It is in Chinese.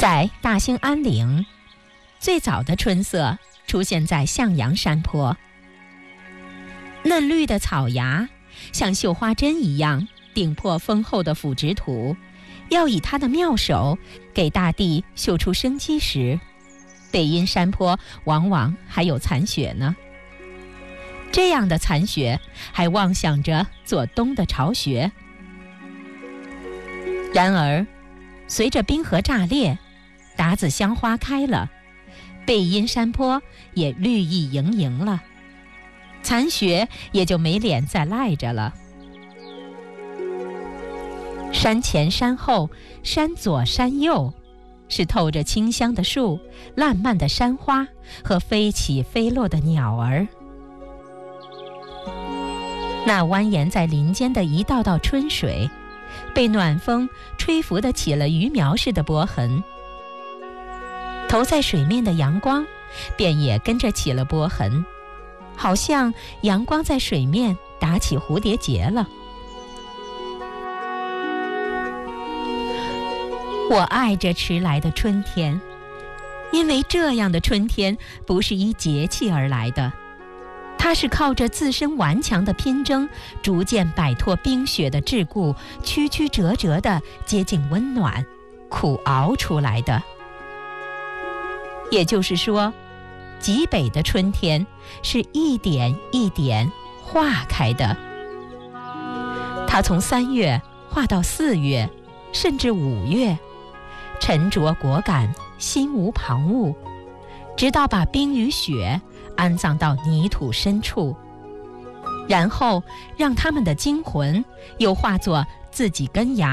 在大兴安岭，最早的春色出现在向阳山坡，嫩绿的草芽像绣花针一样顶破丰厚的腐殖土，要以它的妙手给大地绣出生机时，北阴山坡往往还有残雪呢。这样的残雪还妄想着做冬的巢穴。然而随着冰河炸裂，达子乡花开了，北阴山坡也绿意盈盈了，残雪也就没脸再赖着了。山前山后，山左山右，是透着清香的树，烂漫的山花和飞起飞落的鸟儿。那蜿蜒在林间的一道道春水，被暖风吹拂得起了鱼苗似的波痕，投在水面的阳光便也跟着起了波痕，好像阳光在水面打起蝴蝶结了。我爱这迟来的春天，因为这样的春天不是依节气而来的，它是靠着自身顽强的拼争，逐渐摆脱冰雪的桎梏，曲曲折折地接近温暖，苦熬出来的。也就是说，极北的春天是一点一点化开的，它从3月化到4月，甚至5月，沉着果敢，心无旁骛，直到把冰与雪安葬到泥土深处，然后让他们的精魂又化作自己根芽